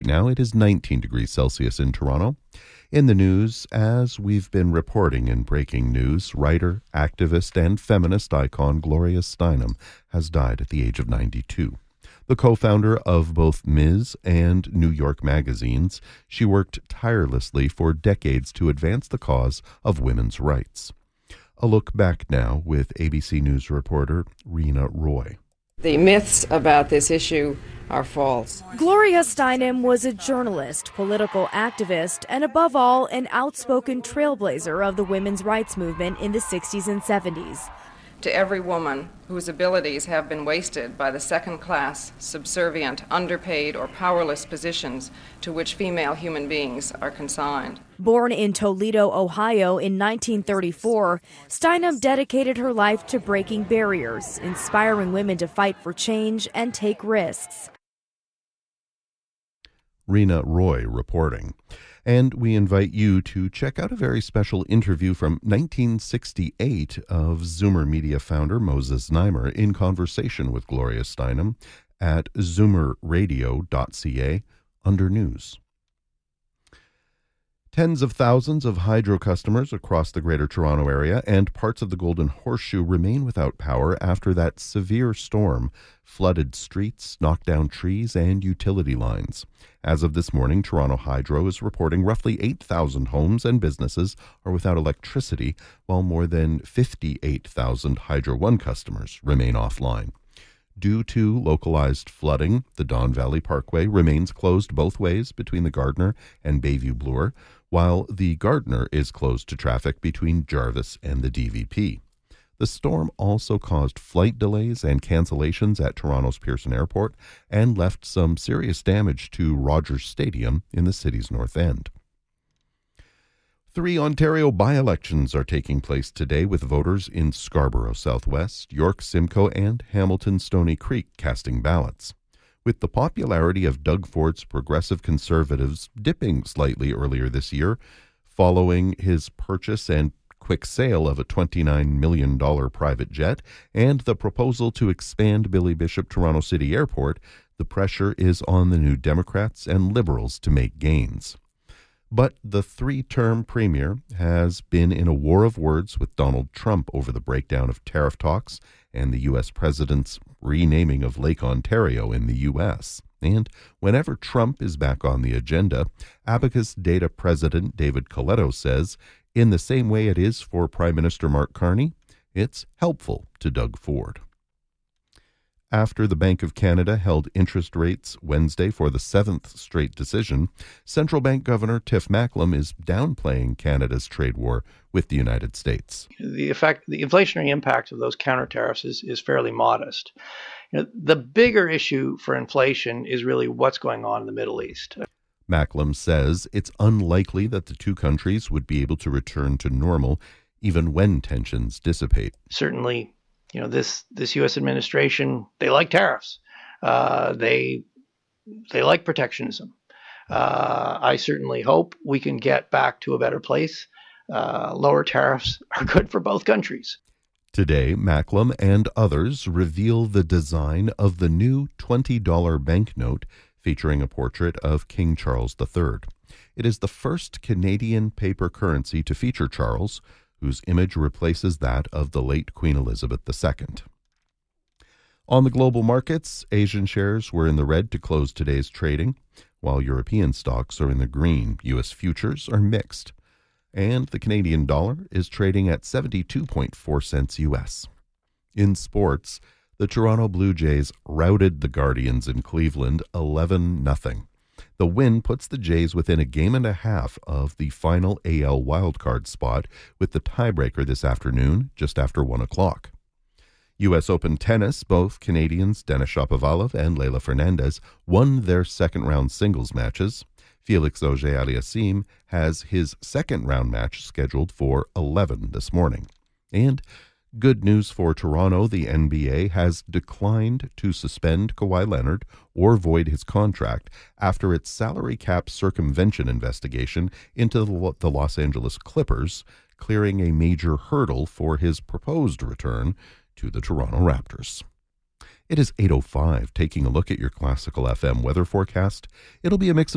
Now it is 19 degrees Celsius in Toronto. In the news, as we've been reporting in breaking news, writer, activist, and feminist icon Gloria Steinem has died at the age of 92. The co-founder of both Ms. and New York magazines, she worked tirelessly for decades to advance the cause of women's rights. A look back now with ABC News reporter Rena Roy. The myths about this issue are false. Gloria Steinem was a journalist, political activist, and above all, an outspoken trailblazer of the women's rights movement in the 60s and 70s. To every woman whose abilities have been wasted by the second-class, subservient, underpaid, or powerless positions to which female human beings are consigned. Born in Toledo, Ohio in 1934, Steinem dedicated her life to breaking barriers, inspiring women to fight for change and take risks. Rena Roy reporting. And we invite you to check out a very special interview from 1968 of Zoomer Media founder Moses Znaimer in conversation with Gloria Steinem at zoomerradio.ca under news. Tens of thousands of hydro customers across the Greater Toronto Area and parts of the Golden Horseshoe remain without power after that severe storm flooded streets, knocked down trees, and utility lines. As of this morning, Toronto Hydro is reporting roughly 8,000 homes and businesses are without electricity, while more than 58,000 Hydro One customers remain offline. Due to localized flooding, the Don Valley Parkway remains closed both ways between the Gardiner and Bayview Bloor, while the Gardiner is closed to traffic between Jarvis and the DVP. The storm also caused flight delays and cancellations at Toronto's Pearson Airport and left some serious damage to Rogers Stadium in the city's north end. 3 Ontario by-elections are taking place today with voters in Scarborough Southwest, York Simcoe, and Hamilton Stony Creek casting ballots. With the popularity of Doug Ford's Progressive Conservatives dipping slightly earlier this year, following his purchase and quick sale of a $29 million private jet and the proposal to expand Billy Bishop Toronto City Airport, the pressure is on the New Democrats and Liberals to make gains. But the 3-term premier has been in a war of words with Donald Trump over the breakdown of tariff talks and the U.S. president's renaming of Lake Ontario in the U.S. And whenever Trump is back on the agenda, Abacus Data president David Coletto says, in the same way it is for Prime Minister Mark Carney, it's helpful to Doug Ford. After the Bank of Canada held interest rates Wednesday for the 7th straight decision, Central Bank Governor Tiff Macklem is downplaying Canada's trade war with the United States. The inflationary impact of those counter tariffs is fairly modest. The bigger issue for inflation is really what's going on in the Middle East. Macklem says it's unlikely that the two countries would be able to return to normal even when tensions dissipate. Certainly, this U.S. administration, they like tariffs. They like protectionism. I certainly hope we can get back to a better place. Lower tariffs are good for both countries. Today, Macklem and others reveal the design of the new $20 banknote featuring a portrait of King Charles III. It is the first Canadian paper currency to feature Charles, whose image replaces that of the late Queen Elizabeth II. On the global markets, Asian shares were in the red to close today's trading, while European stocks are in the green. U.S. futures are mixed, and the Canadian dollar is trading at 72.4 cents U.S. In sports, the Toronto Blue Jays routed the Guardians in Cleveland 11-0. The win puts the Jays within a game and a half of the final AL wildcard spot with the tiebreaker this afternoon just after 1 o'clock. U.S. Open tennis, both Canadians Denis Shapovalov and Leylah Fernandez won their second-round singles matches. Felix Auger-Aliassime has his second-round match scheduled for 11 this morning. And good news for Toronto, the NBA has declined to suspend Kawhi Leonard or void his contract after its salary cap circumvention investigation into the Los Angeles Clippers, clearing a major hurdle for his proposed return to the Toronto Raptors. It is 8:05, taking a look at your Classical FM weather forecast. It'll be a mix of